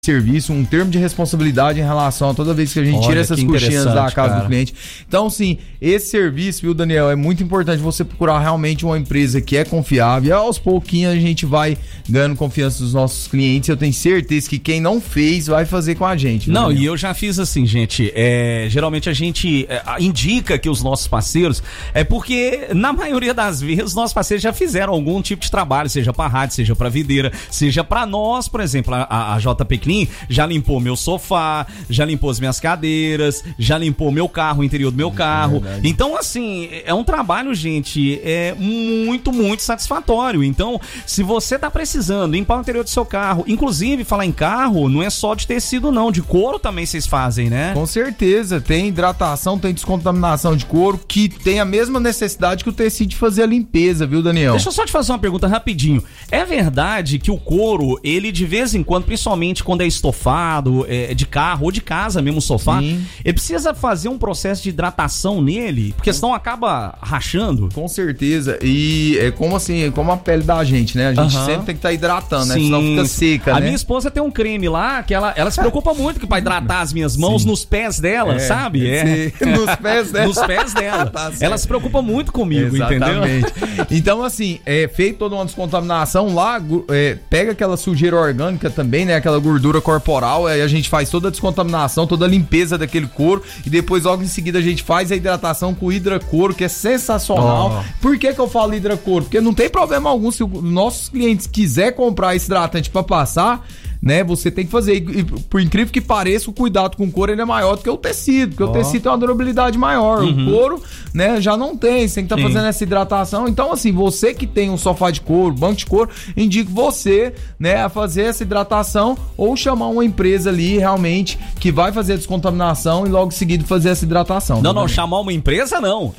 serviço, um termo de responsabilidade em relação a toda vez que a gente tira essas coxinhas da casa do cliente. Então, sim, esse serviço, viu, Daniel, é muito importante você procurar realmente uma empresa que é confiável. E aos pouquinhos a gente vai ganhando confiança dos nossos clientes. Eu tenho certeza que quem não fez vai fazer com a gente. Viu, não, Daniel? E eu já fiz assim, gente. Geralmente a gente indica que os nossos parceiros, porque na maioria das vezes os nossos parceiros já fizeram algum tipo de trabalho, seja pra rádio, seja pra videira, seja pra nós, por exemplo, a JP Clean já limpou meu sofá, já limpou as minhas cadeiras, já limpou meu carro, o interior do meu carro. Então, assim, é um trabalho, gente, muito, muito satisfatório. Então, se você tá precisando limpar o interior do seu carro, inclusive, falar em carro, não é só de tecido não, de couro também vocês fazem, né? Com certeza, tem hidratação, tem descontaminação de couro, que tem a mesma necessidade que o tecido de fazer a limpeza, viu, Daniel? Deixa eu só te fazer uma pergunta rapidinho. É verdade que o couro, ele de vez em quando, principalmente quando é estofado, de carro ou de casa mesmo, sofá, Sim. Ele precisa fazer um processo de hidratação nele, porque senão acaba rachando? Com certeza, e é como assim, é como a pele da gente, né? A gente sempre tem que estar hidratando, né? Senão fica seca, A né? minha esposa tem um creme lá, que ela se preocupa muito que pra hidratar as minhas mãos nos pés dela, sabe? Nos pés dela. Nos pés dela. Tá certo. Ela se preocupa muito comigo, Exatamente. entendeu? Então, assim, feito toda uma descontaminação lá, pega aquela sujeira orgânica também, né? Aquela gordura corporal, aí a gente faz toda a descontaminação, toda a limpeza daquele couro e depois logo em seguida a gente faz a hidratação com o hidracouro, que é sensacional. Por que eu falo hidracouro? Porque não tem problema algum se os nossos clientes quiser comprar esse hidratante pra passar, né, você tem que fazer, e por incrível que pareça, o cuidado com o couro ele é maior do que o tecido, porque o tecido tem uma durabilidade maior, o couro, né, já não tem, você tem que estar fazendo essa hidratação. Então, assim, você que tem um sofá de couro, banco de couro, indico você, né, a fazer essa hidratação ou chamar uma empresa ali, realmente, que vai fazer a descontaminação e logo em seguida fazer essa hidratação. Não, chamar uma empresa não,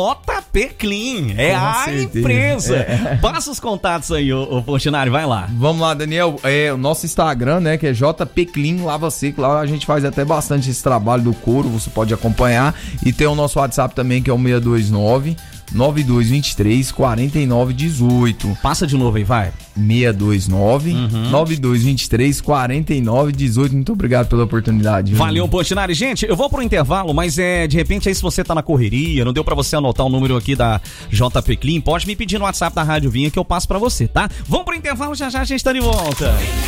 JP Clean, é Com a certeza. empresa. Passa os contatos aí, ô Portinari, vai lá. Vamos lá, Daniel, o nosso Instagram, né, que é JP Clean Lava Seco, lá a gente faz até bastante esse trabalho do couro, você pode acompanhar, e tem o nosso WhatsApp também, que é o 629-9223-4918. Passa de novo aí, vai. 629-9223-4918. Muito obrigado pela oportunidade. Valeu, Portinari. Gente, eu vou pro intervalo, mas de repente aí se você tá na correria, não deu pra você anotar o número aqui da JP Clean, pode me pedir no WhatsApp da Rádio Vinha que eu passo pra você, tá? Vamos pro intervalo, já a gente tá de volta.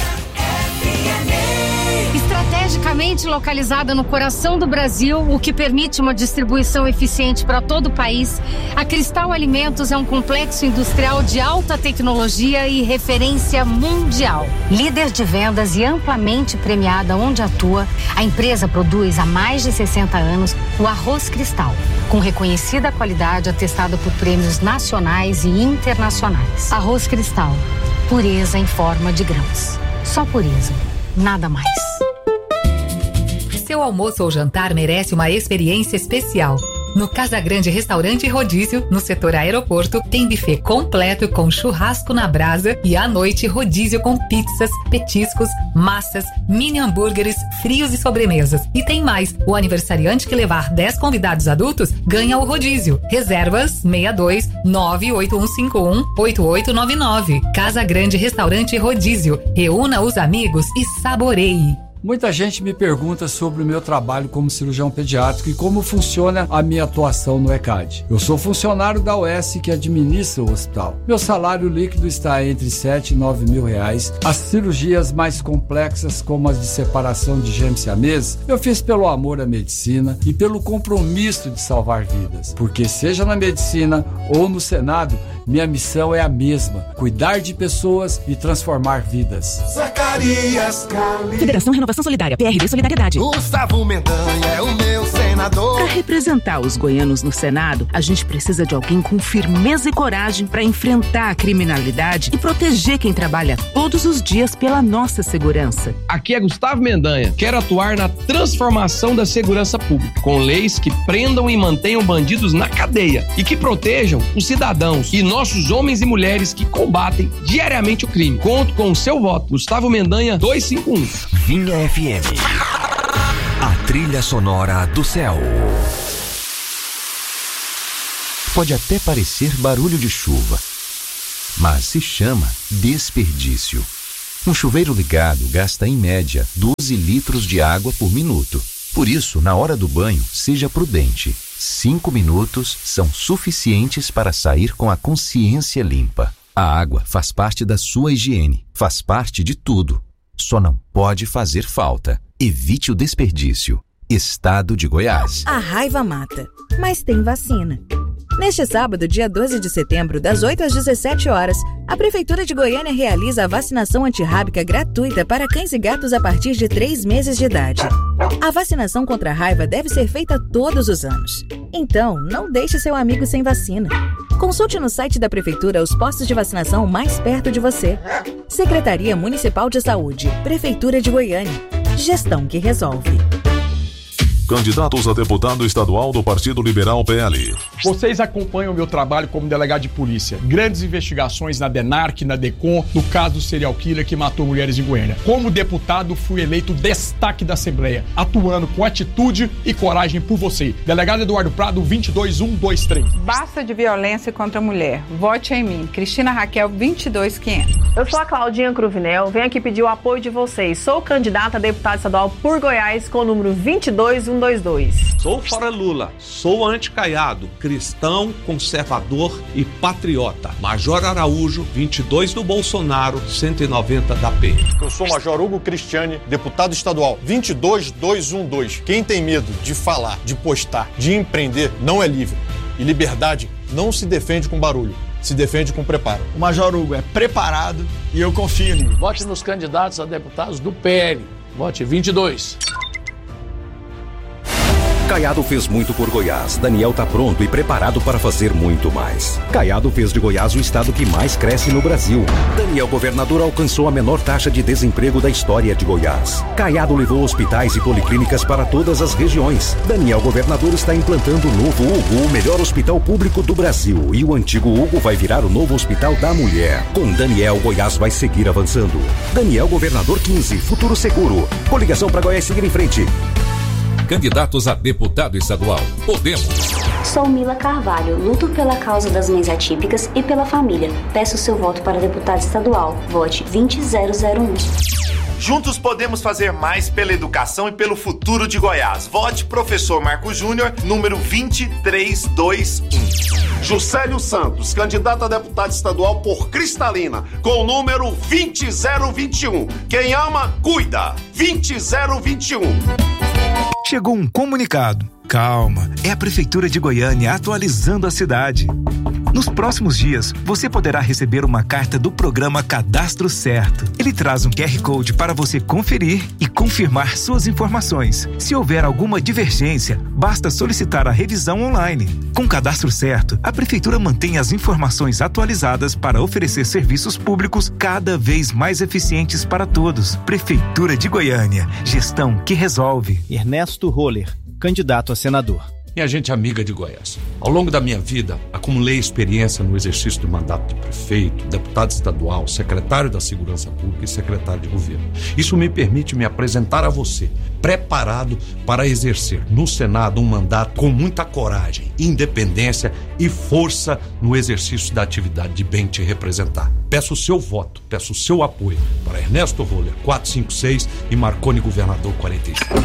Estrategicamente localizada no coração do Brasil, o que permite uma distribuição eficiente para todo o país, a Cristal Alimentos é um complexo industrial de alta tecnologia e referência mundial. Líder de vendas e amplamente premiada onde atua, a empresa produz há mais de 60 anos o arroz Cristal, com reconhecida qualidade atestada por prêmios nacionais e internacionais. Arroz Cristal, pureza em forma de grãos. Só pureza, nada mais. Seu almoço ou jantar merece uma experiência especial. No Casa Grande Restaurante e Rodízio, no setor aeroporto, tem buffet completo com churrasco na brasa e à noite rodízio com pizzas, petiscos, massas, mini hambúrgueres, frios e sobremesas. E tem mais, o aniversariante que levar 10 convidados adultos ganha o rodízio. Reservas 62 98151 8899. Casa Grande Restaurante e Rodízio. Reúna os amigos e saboreie. Muita gente me pergunta sobre o meu trabalho como cirurgião pediátrico e como funciona a minha atuação no ECAD. Eu sou funcionário da UES que administra o hospital. Meu salário líquido está entre 7 e 9 mil reais. As cirurgias mais complexas, como as de separação de gêmeos siameses, eu fiz pelo amor à medicina e pelo compromisso de salvar vidas. Porque seja na medicina ou no Senado, minha missão é a mesma: cuidar de pessoas e transformar vidas. Zacarias Cali. Federação Renovação Solidária, PRD Solidariedade. Gustavo Mendanha é o meu senador. Para representar os goianos no Senado, a gente precisa de alguém com firmeza e coragem para enfrentar a criminalidade e proteger quem trabalha todos os dias pela nossa segurança. Aqui é Gustavo Mendanha. Quero atuar na transformação da segurança pública, com leis que prendam e mantenham bandidos na cadeia e que protejam os cidadãos e nossos homens e mulheres que combatem diariamente o crime. Conto com o seu voto. Gustavo Mendanha 251. Vinha FM. A trilha sonora do céu. Pode até parecer barulho de chuva, mas se chama desperdício. Um chuveiro ligado gasta, em média, 12 litros de água por minuto. Por isso, na hora do banho, seja prudente. 5 minutos são suficientes para sair com a consciência limpa. A água faz parte da sua higiene, faz parte de tudo. Só não pode fazer falta. Evite o desperdício. Estado de Goiás. A raiva mata, mas tem vacina. Neste sábado, dia 12 de setembro, das 8 às 17 horas, a Prefeitura de Goiânia realiza a vacinação antirrábica gratuita para cães e gatos a partir de 3 meses de idade. A vacinação contra a raiva deve ser feita todos os anos. Então, não deixe seu amigo sem vacina. Consulte no site da Prefeitura os postos de vacinação mais perto de você. Secretaria Municipal de Saúde, Prefeitura de Goiânia. Gestão que resolve. Candidatos a deputado estadual do Partido Liberal PL. Vocês acompanham o meu trabalho como delegado de polícia. Grandes investigações na DENARC, na DECOM, no caso do serial killer que matou mulheres em Goiânia. Como deputado, fui eleito destaque da Assembleia, atuando com atitude e coragem por você. Delegado Eduardo Prado, 22123. Basta de violência contra a mulher. Vote em mim. Cristina Raquel, 22500. Eu sou a Claudinha Cruvinel, venho aqui pedir o apoio de vocês. Sou candidata a deputada estadual por Goiás com o número 22122. Sou fora Lula, sou anti-Caiado, cristão, conservador e patriota. Major Araújo, 22 do Bolsonaro, 190 da P. Eu sou Major Hugo Cristiani, deputado estadual, 22212. Quem tem medo de falar, de postar, de empreender, não é livre. E liberdade não se defende com barulho, se defende com preparo. O Major Hugo é preparado e eu confio nele. Vote nos candidatos a deputados do PL. Vote 22. Caiado fez muito por Goiás. Daniel tá pronto e preparado para fazer muito mais. Caiado fez de Goiás o estado que mais cresce no Brasil. Daniel, governador, alcançou a menor taxa de desemprego da história de Goiás. Caiado levou hospitais e policlínicas para todas as regiões. Daniel, governador, está implantando o novo Hugo, o melhor hospital público do Brasil. E o antigo Hugo vai virar o novo Hospital da Mulher. Com Daniel, Goiás vai seguir avançando. Daniel, governador 15, futuro seguro. Coligação para Goiás seguir em frente. Candidatos a deputado estadual. Podemos. Sou Mila Carvalho, luto pela causa das mães atípicas e pela família. Peço seu voto para deputado estadual. Vote 20001. Juntos podemos fazer mais pela educação e pelo futuro de Goiás. Vote Professor Marco Júnior, número 20321. Juscelio Santos, candidato a deputado estadual por Cristalina, com o número 20021. Quem ama, cuida. 20021. Chegou um comunicado. Calma, é a Prefeitura de Goiânia atualizando a cidade. Nos próximos dias, você poderá receber uma carta do programa Cadastro Certo. Ele traz um QR Code para você conferir e confirmar suas informações. Se houver alguma divergência, basta solicitar a revisão online. Com Cadastro Certo, a Prefeitura mantém as informações atualizadas para oferecer serviços públicos cada vez mais eficientes para todos. Prefeitura de Goiânia, gestão que resolve. Ernesto Roller, candidato a senador. Minha gente amiga de Goiás, ao longo da minha vida, acumulei experiência no exercício do mandato de prefeito, deputado estadual, secretário da Segurança Pública e secretário de governo. Isso me permite me apresentar a você, preparado para exercer no Senado um mandato com muita coragem, independência e força no exercício da atividade de bem te representar. Peço o seu voto, peço o seu apoio para Ernesto Roller, 456 e Marconi Governador 45.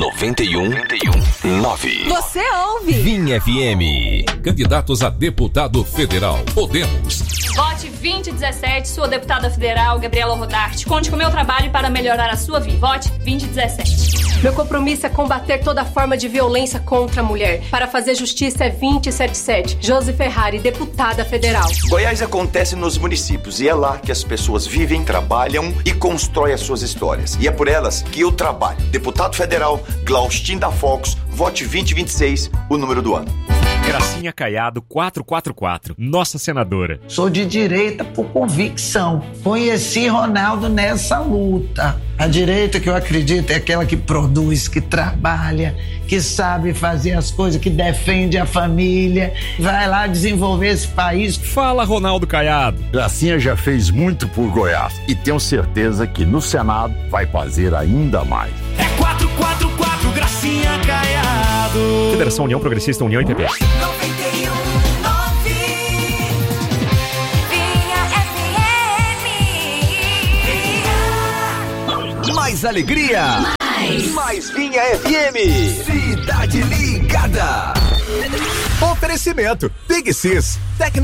91.9. Você ouve? Vim FM. Candidatos a deputado federal. Podemos. Vote 2017, sua deputada federal, Gabriela Rodarte. Conte com o meu trabalho para melhorar a sua vida. Vote 2017. Meu compromisso é combater toda forma de violência contra a mulher. Para fazer justiça é 2077. Josi Ferrari, deputada federal. Goiás acontece nos municípios e é lá que as pessoas vivem, trabalham e constroem as suas histórias. E é por elas que eu trabalho. Deputado federal, Glaustin da Fox, vote 2026, o número do ano. Gracinha Caiado, 444, nossa senadora. Sou de direita por convicção. Conheci Ronaldo nessa luta. A direita que eu acredito é aquela que produz, que trabalha, que sabe fazer as coisas, que defende a família, vai lá desenvolver esse país. Fala, Ronaldo Caiado. Gracinha já fez muito por Goiás e tenho certeza que no Senado vai fazer ainda mais. É 444, Gracinha Caiado. Federação União Progressista, União e PP. 91.9 Vinha FM. mais alegria. Mais Vinha FM. Cidade Ligada. Oferecimento. Big Sis.